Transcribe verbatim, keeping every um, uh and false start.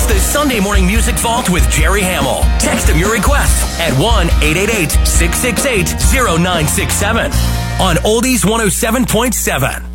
the Sunday Morning Music Vault with Jerry Hamill. Text him your request at one eight eight eight, six six eight, zero nine six seven on Oldies one oh seven point seven.